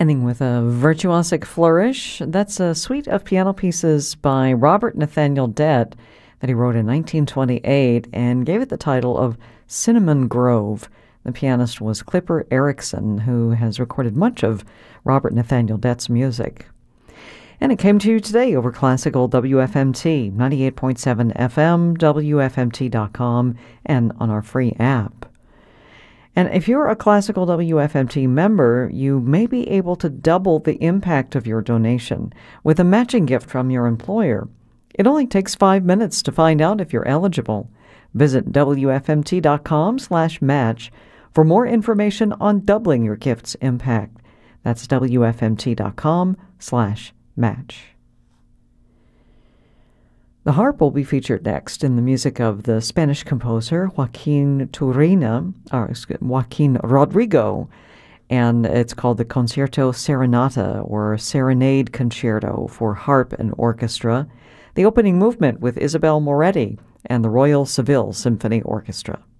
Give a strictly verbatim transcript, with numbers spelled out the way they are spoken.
Ending with a virtuosic flourish. That's a suite of piano pieces by Robert Nathaniel Dett that he wrote in nineteen twenty-eight and gave it the title of Cinnamon Grove. The pianist was Clipper Erickson, who has recorded much of Robert Nathaniel Dett's music. And it came to you today over Classical W F M T, ninety-eight point seven F M, W F M T dot com, and on our free app. And if you're a Classical W F M T member, you may be able to double the impact of your donation with a matching gift from your employer. It only takes five minutes to find out if you're eligible. Visit W F M T dot com slash match for more information on doubling your gift's impact. That's W F M T dot com slash match. The harp will be featured next in the music of the Spanish composer Joaquin Turina, or Joaquin Rodrigo, and it's called the Concerto Serenata, or Serenade Concerto for harp and orchestra, the opening movement with Isabel Moretti and the Royal Seville Symphony Orchestra.